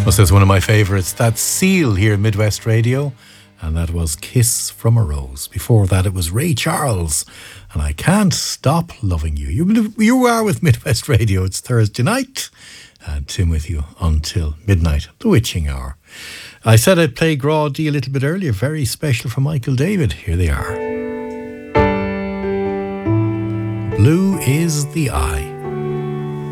Well, that's one of my favourites. That's Seal here at Midwest Radio, and that was Kiss from a Rose. Before that, it was Ray Charles, and I Can't Stop Loving You. You are with Midwest Radio. It's Thursday night, and Tim with you until midnight, the witching hour. I said I'd play Graw D a little bit earlier, very special for Michael David. Here they are. Blue is the Eye.